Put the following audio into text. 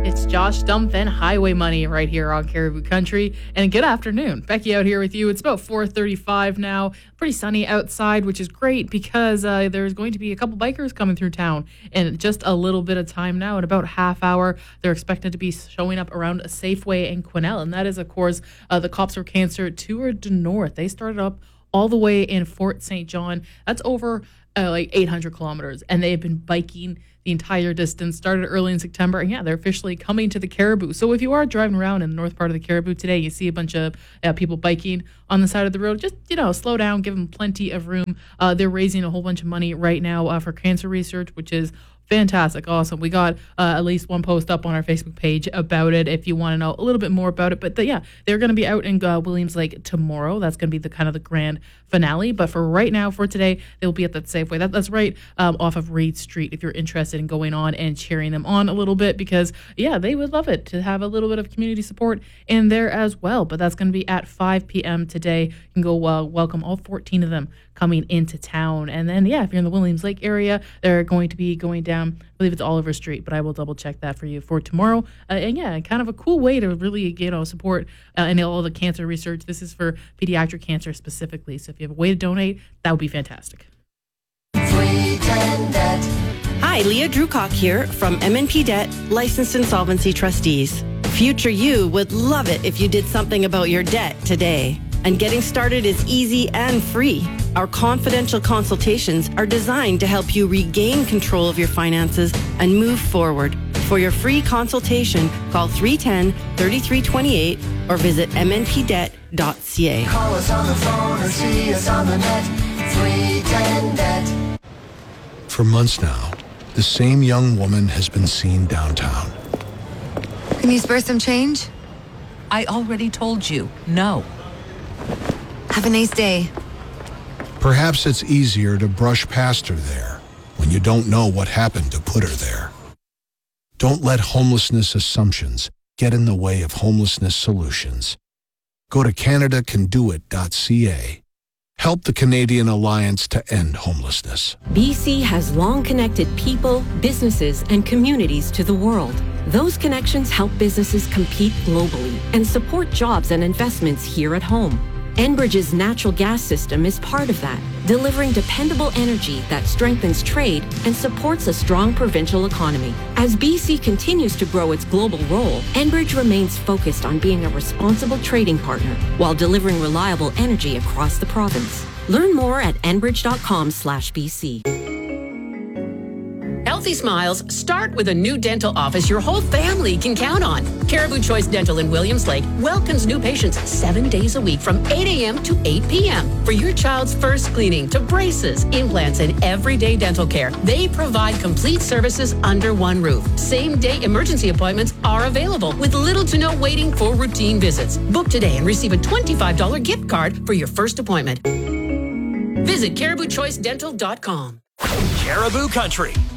It's Josh Stumpf and Highway Money right here on Caribou Country. And good afternoon. Becky out here with you. It's about 4:35 now. Pretty sunny outside, which is great because there's going to be a couple bikers coming through town in just a little bit of time now. In about half hour, they're expected to be showing up around Safeway and Quesnel. And that is, of course, the Cops for Cancer Tour de North. They started up all the way in Fort St. John. That's over like 800 kilometers. And they've been biking the entire distance. Started early in September, and they're officially coming to the Caribou. So if you are driving around in the north part of the Caribou today, you see a bunch of people biking on the side of the road, just, slow down, give them plenty of room. They're raising a whole bunch of money right now for cancer research, which is fantastic. Awesome. We got at least one post up on our Facebook page about it if you want to know a little bit more about it. But they're going to be out in Williams Lake tomorrow. That's going to be the kind of the grand finale. But for right now, for today, they'll be at that Safeway. That's right off of Reed Street if you're interested in going on and cheering them on a little bit, because they would love it to have a little bit of community support in there as well. But that's going to be at 5 p.m. today. You can go welcome all 14 of them coming into town. And then, if you're in the Williams Lake area, they're going to be going down, I believe it's Oliver Street, but I will double check that for you for tomorrow. And kind of a cool way to really, support and all the cancer research. This is for pediatric cancer specifically. So if you have a way to donate, that would be fantastic. Hi, Leah Drewcock here from M&P Debt, Licensed Insolvency Trustees. Future you would love it if you did something about your debt today. And getting started is easy and free. Our confidential consultations are designed to help you regain control of your finances and move forward. For your free consultation, call 310-3328 or visit mnpdebt.ca. Call us on the phone or see us on the net. 310-DEBT. For months now, the same young woman has been seen downtown. Can you spare some change? I already told you, no. Have a nice day. Perhaps it's easier to brush past her there when you don't know what happened to put her there. Don't let homelessness assumptions get in the way of homelessness solutions. Go to CanadaCanDoIt.ca. Help the Canadian Alliance to End Homelessness. BC has long connected people, businesses, and communities to the world. Those connections help businesses compete globally and support jobs and investments here at home. Enbridge's natural gas system is part of that, delivering dependable energy that strengthens trade and supports a strong provincial economy. As BC continues to grow its global role, Enbridge remains focused on being a responsible trading partner while delivering reliable energy across the province. Learn more at enbridge.com/BC. Healthy smiles start with a new dental office your whole family can count on. Caribou Choice Dental in Williams Lake welcomes new patients 7 days a week from 8 a.m. to 8 p.m. For your child's first cleaning to braces, implants, and everyday dental care, they provide complete services under one roof. Same-day emergency appointments are available with little to no waiting for routine visits. Book today and receive a $25 gift card for your first appointment. Visit CaribouChoiceDental.com. Caribou Country